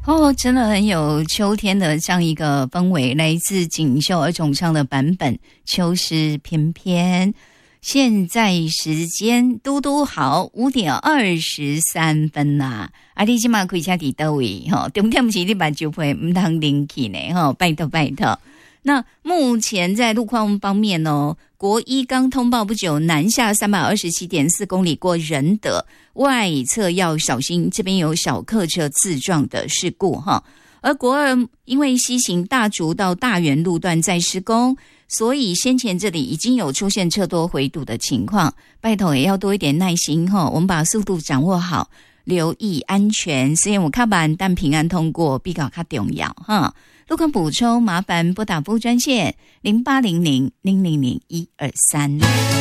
哦，真的很有秋天的这样一个氛围，来自锦绣而重唱的版本《秋诗翩翩》。现在时间嘟嘟好5:23啦，你现在可以车在哪位？重点是你把酒杯不能拎起呢，拜托拜托。那目前在路况方面呢，国一刚通报不久，南下327.4公里过仁德，外侧要小心，这边有小客车自撞的事故哈。而国二因为西行大竹到大园路段在施工，所以先前这里已经有出现车多回堵的情况，拜托也要多一点耐心哈，我们把速度掌握好，留意安全，虽然我看板但平安通过比较重要哈。路况补充，麻烦拨打服务专线0800-000-123。